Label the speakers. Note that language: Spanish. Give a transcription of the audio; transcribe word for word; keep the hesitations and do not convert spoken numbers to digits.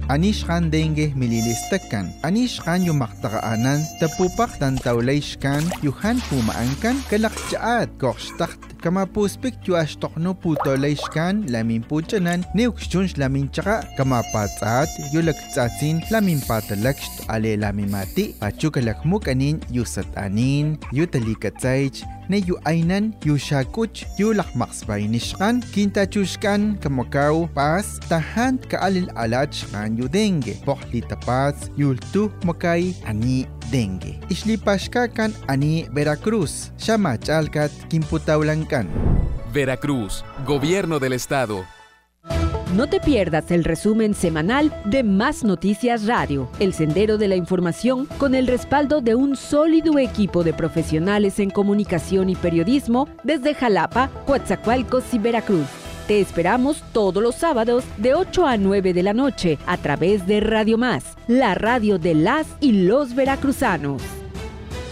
Speaker 1: anishkan dengue mililistakan, anishkan yumaktaqaanan, tapupak tantawlayshkan, yuhan pumaankan, kalakchaat, kokstakt, kamapuspik yu ashtokno putolayshkan, lamin puchanan, neukshunsh lamin chaka, kamapatsat, yu laktsatsin, lamin patalakst, ale lamin mati, pachukalakmuk anin, yu satanin, yu talikatsaych, ne yu aynan, yu shakuch, yu lakmaksbaynishkan, kintachushkan, kamakaw, pas, tahan kaalil alachkan yu dengue, pohli tapas, yultu makay, ani dengue. Islipashkakan ani Veracruz, shamachalkat, kimputaulankan.
Speaker 2: Veracruz, Gobierno del Estado.
Speaker 3: No te pierdas el resumen semanal de Más Noticias Radio, el sendero de la información con el respaldo de un sólido equipo de profesionales en comunicación y periodismo desde Jalapa, Coatzacoalcos y Veracruz. Te esperamos todos los sábados de ocho a nueve de la noche a través de Radio Más, la radio de las y los veracruzanos.